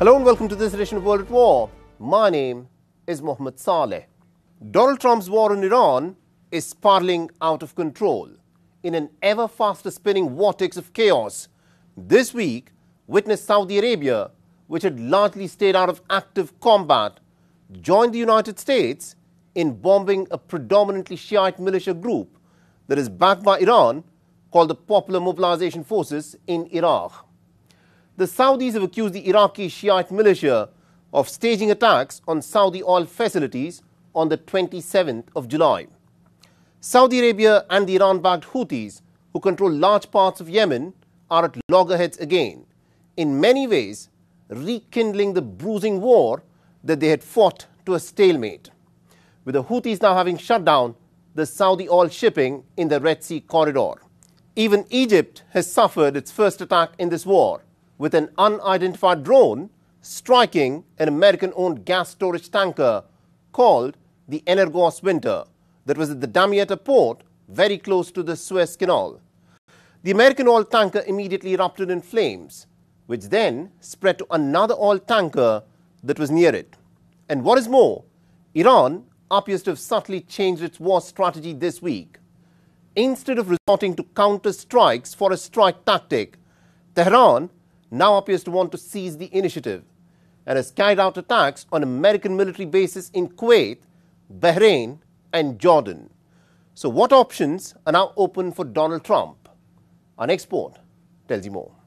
Hello and welcome to this edition of World at War. My name is Mohammed Saleh. Donald Trump's war on Iran is spiraling out of control. In an ever faster spinning vortex of chaos, this week witnessed Saudi Arabia, which had largely stayed out of active combat, joined the United States in bombing a predominantly Shiite militia group that is backed by Iran called the Popular Mobilization Forces in Iraq. The Saudis have accused the Iraqi Shiite militia of staging attacks on Saudi oil facilities on the 27th of July. Saudi Arabia and the Iran-backed Houthis, who control large parts of Yemen, are at loggerheads again, in many ways rekindling the bruising war that they had fought to a stalemate, with the Houthis now having shut down the Saudi oil shipping in the Red Sea corridor. Even Egypt has suffered its first attack in this war, with an unidentified drone striking an American-owned gas storage tanker called the Energos Winter that was at the Damietta port very close to the Suez Canal. The American oil tanker immediately erupted in flames, which then spread to another oil tanker that was near it. And what is more, Iran appears to have subtly changed its war strategy this week. Instead of resorting to counter-strikes for a strike tactic, Tehran now appears to want to seize the initiative and has carried out attacks on American military bases in Kuwait, Bahrain and Jordan. So what options are now open for Donald Trump? Our next report tells you more.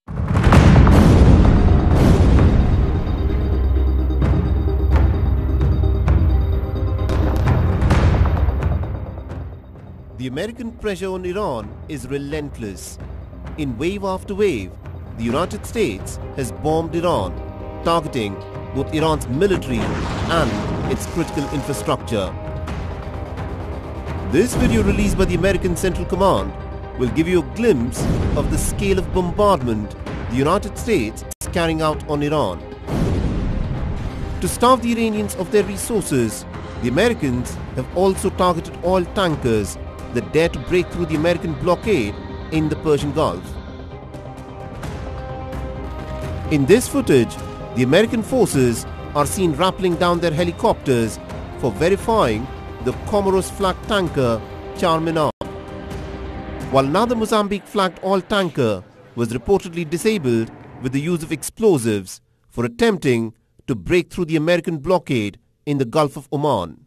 The American pressure on Iran is relentless. In wave after wave, the United States has bombed Iran, targeting both Iran's military and its critical infrastructure. This video released by the American Central Command will give you a glimpse of the scale of bombardment the United States is carrying out on Iran. To starve the Iranians of their resources, the Americans have also targeted oil tankers that dare to break through the American blockade in the Persian Gulf. In this footage, the American forces are seen rappelling down their helicopters for verifying the Comoros-flagged tanker Charminar, while another Mozambique-flagged oil tanker was reportedly disabled with the use of explosives for attempting to break through the American blockade in the Gulf of Oman.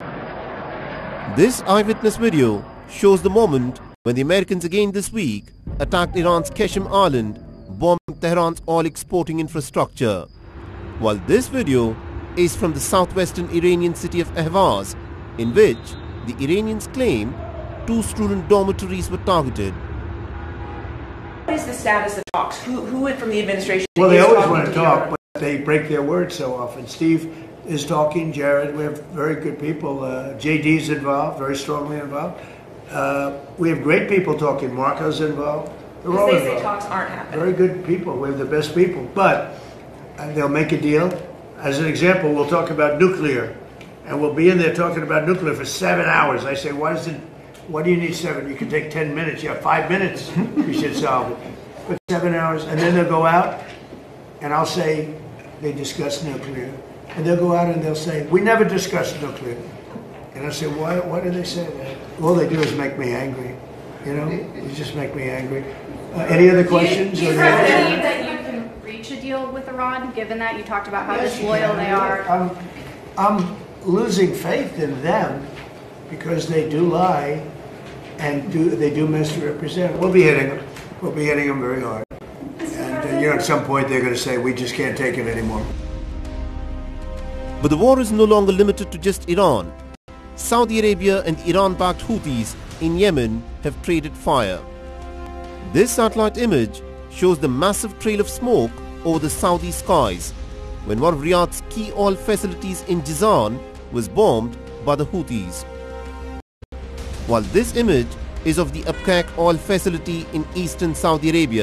This eyewitness video shows the moment when the Americans again this week attacked Iran's Qeshm Island, bombing Tehran's oil exporting infrastructure, while this video is from the southwestern Iranian city of Ahvaz, in which the Iranians claim 2 student dormitories were targeted. What is the status of talks? Who from the administration? Well, they always want to talk, but they break their word so often. Steve is talking, Jared, we have very good people. JD's involved, very strongly involved. We have great people talking. Marco's involved. They're all they involved. say talks aren't happening. Very good people. We have the best people. But they'll make a deal. As an example, we'll talk about nuclear. And we'll be in there talking about nuclear for 7 hours. I say, why do you need 7? You can take 10 minutes. You have 5 minutes. You should solve it. But 7 hours. And then they'll go out, and I'll say, they discuss nuclear. And they'll go out and they'll say, we never discussed nuclear. And I say, why do they say that? All they do is make me angry. You know, you just make me angry. Any other questions? Do you believe that you can reach a deal with Iran, given that you talked about how disloyal they are? I'm losing faith in them because they do lie and they do misrepresent. We'll be hitting them. We'll be hitting them very hard. And at some point they're going to say, we just can't take it anymore. But the war is no longer limited to just Iran. Saudi Arabia and Iran-backed Houthis in Yemen have traded fire. This satellite image shows the massive trail of smoke over the Saudi skies when one of Riyadh's key oil facilities in Jizan was bombed by the Houthis. While this image is of the Abqaiq oil facility in eastern Saudi Arabia.